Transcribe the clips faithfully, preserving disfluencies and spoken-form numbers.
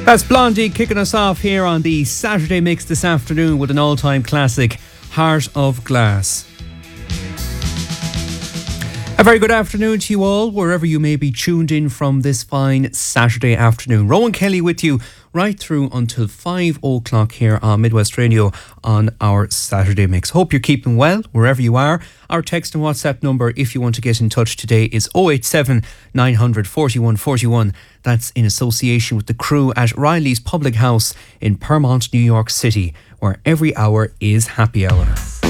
That's Blondie kicking us off here on the Saturday Mix this afternoon with an all-time classic, Heart of Glass. A very good afternoon to you all, wherever you may be tuned in from this fine Saturday afternoon. Rowan Kelly with you right through until five o'clock here on Midwest Radio on our Saturday Mix. Hope you're keeping well wherever you are. Our text and WhatsApp number, if you want to get in touch today, is oh eight seven, nine hundred, forty-one forty-one. That's in association with the crew at Riley's Public House in Permont, New York City, where every hour is happy hour.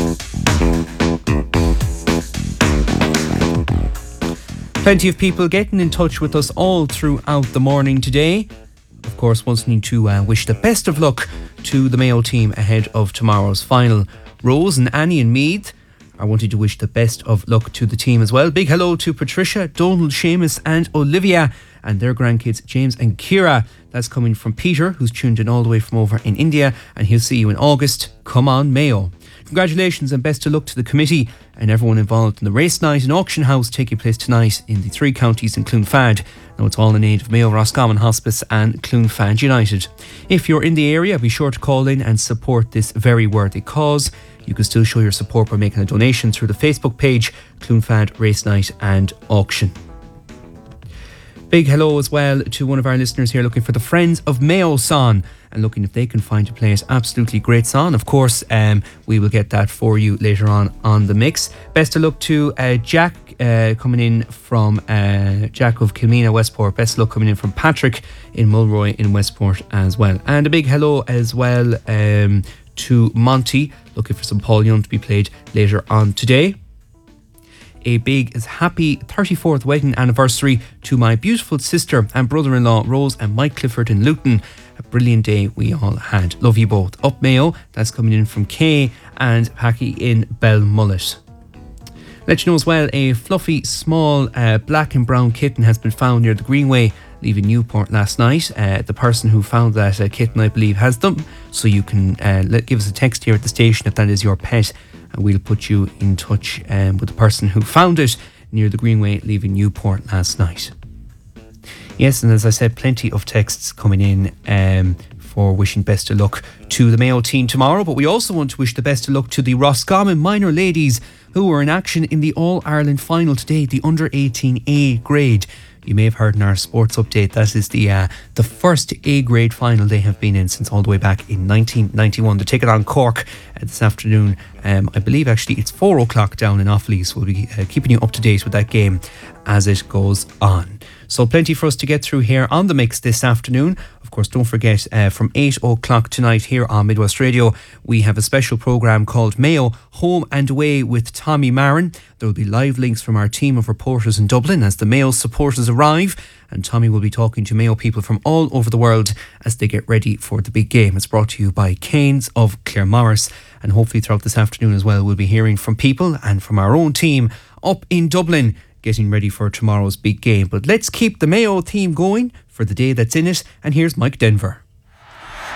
Plenty of people getting in touch with us all throughout the morning today. Of course, wanting to uh, wish the best of luck to the Mayo team ahead of tomorrow's final. Rose and Annie and Meath are wanting to wish the best of luck to the team as well. Big hello to Patricia, Donald, Seamus and Olivia and their grandkids James and Kira. That's coming from Peter, who's tuned in all the way from over in India, and he'll see you in August. Come on, Mayo. Congratulations and best of luck to the committee and everyone involved in the race night and auction house taking place tonight in the three counties in Clonfad. Now it's all in aid of Mayo Roscommon Hospice and Clonfad United. If you're in the area, be sure to call in and support this very worthy cause. You can still show your support by making a donation through the Facebook page, Clonfad Race Night and Auction. Big hello as well to one of our listeners here looking for the Friends of Mayo song and looking if they can find to play it. Absolutely great song. Of course, um, we will get that for you later on on the mix. Best of luck to uh, Jack uh, coming in from uh, Jack of Kilmena, Westport. Best of luck coming in from Patrick in Mulroy in Westport as well. And a big hello as well um, to Monty, looking for some Paul Young to be played later on today. A big happy thirty-fourth wedding anniversary to my beautiful sister and brother-in-law Rose and Mike Clifford in Luton. A brilliant day we all had. Love you both. Up Mayo, that's coming in from Kay and Packy in Belmullet. Let you know as well, a fluffy small uh, black and brown kitten has been found near the Greenway leaving Newport last night. Uh, the person who found that uh, kitten, I believe, has them, so you can uh, let, give us a text here at the station if that is your pet, and we'll put you in touch um, with the person who found it near the Greenway leaving Newport last night. Yes, and as I said, plenty of texts coming in um, for wishing best of luck to the Mayo team tomorrow, but we also want to wish the best of luck to the Roscommon minor ladies who were in action in the All-Ireland final today, the under eighteen A grade. You may have heard in our sports update that is the uh, the first A grade final they have been in since all the way back in nineteen ninety-one. They're taking on Cork uh, this afternoon. Um, I believe actually it's four o'clock down in Offaly, so we'll be uh, keeping you up to date with that game as it goes on. So plenty for us to get through here on the mix this afternoon. Of course, don't forget uh, from eight o'clock tonight here on Midwest Radio, we have a special programme called Mayo Home and Away with Tommy Marin. There will be live links from our team of reporters in Dublin as the Mayo supporters arrive, and Tommy will be talking to Mayo people from all over the world as they get ready for the big game. It's brought to you by Canes of Claremorris, and hopefully throughout this afternoon as well we'll be hearing from people and from our own team up in Dublin getting ready for tomorrow's big game. But let's keep the Mayo theme going for the day that's in it, and here's Mike Denver.